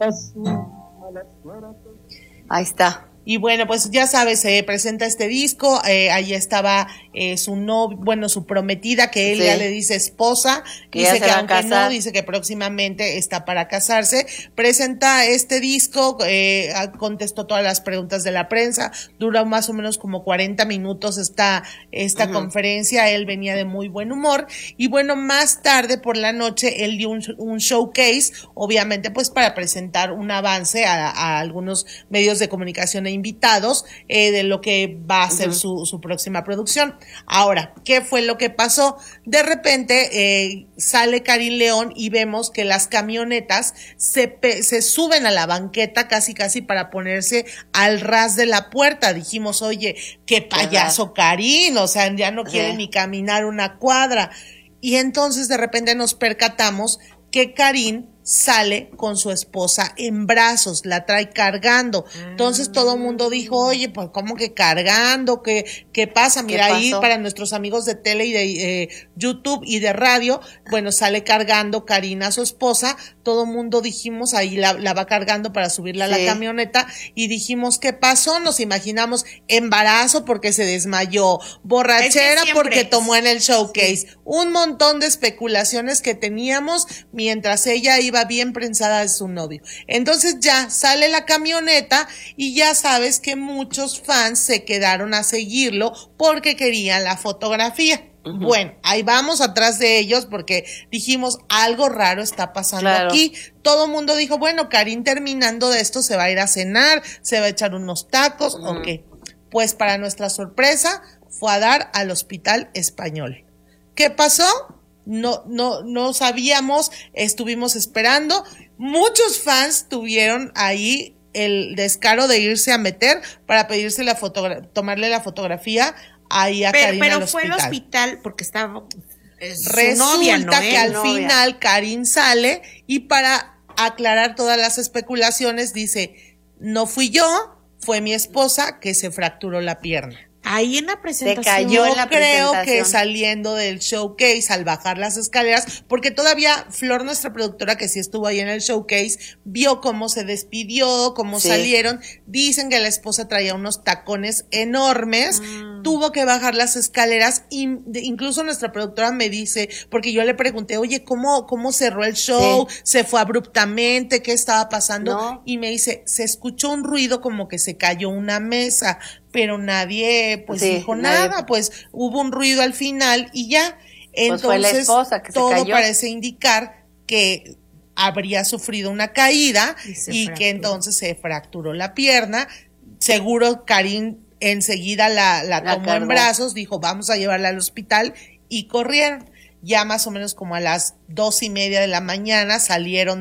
Ahí está. Y bueno, pues ya sabes, se presenta este disco, ahí estaba su novio, bueno, su prometida, que él Sí. ya le dice esposa, Que ya dice se que va a aunque casar. no, dice que próximamente está para casarse. Presenta este disco, contestó todas las preguntas de la prensa, dura más o menos como 40 minutos esta conferencia, él venía de muy buen humor, y bueno, más tarde por la noche él dio un showcase, obviamente pues para presentar un avance a algunos medios de comunicación e invitados de lo que va a ser su próxima producción. Ahora, ¿qué fue lo que pasó? De repente sale Karin León y vemos que las camionetas se suben a la banqueta casi para ponerse al ras de la puerta. Dijimos, oye, qué payaso Karin, o sea, ya no quiere ni caminar una cuadra. Y entonces de repente nos percatamos que Karin sale con su esposa en brazos, la trae cargando. Entonces todo el mundo dijo, oye, pues ¿cómo que cargando? ¿Qué pasa? Mira, ahí para nuestros amigos de tele y de YouTube y de radio, bueno, sale cargando Karina a su esposa, todo el mundo dijimos, ahí la va cargando para subirla a la camioneta, y dijimos, ¿qué pasó? Nos imaginamos embarazo porque se desmayó, borrachera porque tomó en el showcase, un montón de especulaciones que teníamos mientras ella iba bien prensada de su novio. Entonces ya sale la camioneta y ya sabes que muchos fans se quedaron a seguirlo porque querían la fotografía. Bueno, ahí vamos atrás de ellos porque dijimos, algo raro está pasando aquí. Todo el mundo dijo, bueno, Karin terminando de esto se va a ir a cenar, se va a echar unos tacos, ok. Pues para nuestra sorpresa fue a dar al Hospital Español. ¿Qué pasó? No sabíamos, estuvimos esperando. Muchos fans tuvieron ahí el descaro de irse a meter para pedirse tomarle la fotografía ahí a Karin al hospital. Pero fue al hospital porque estaba Resulta novia, ¿no? que al final Karin sale y para aclarar todas las especulaciones dice, no fui yo, fue mi esposa que se fracturó la pierna. Ahí en la presentación. Se cayó en la presentación. Creo que saliendo del showcase, al bajar las escaleras, porque todavía Flor, nuestra productora, que sí estuvo ahí en el showcase, vio cómo se despidió, cómo salieron. Dicen que la esposa traía unos tacones enormes, tuvo que bajar las escaleras, y incluso nuestra productora me dice, porque yo le pregunté, oye, ¿cómo cerró el show? ¿Se fue abruptamente? ¿Qué estaba pasando? No. Y me dice, se escuchó un ruido como que se cayó una mesa, pero nadie dijo nada, pues hubo un ruido al final y ya. Entonces, fue la esposa que todo se cayó. parece indicar que habría sufrido una caída y que entonces se fracturó la pierna. Seguro Karin enseguida la tomó en brazos, dijo, vamos a llevarla al hospital, y corrieron. Ya más o menos como a las 2:30 de la mañana salieron